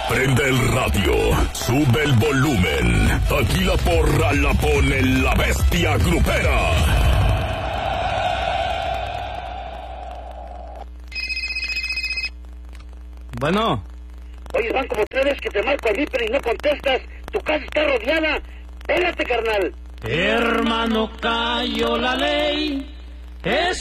Prende el radio, sube el volumen. Aquí la porra la pone la bestia grupera. Bueno. Oye, van como 3 veces que te marco al viper y no contestas. Tu casa está rodeada. Pégate, carnal. Hermano, cayó la ley.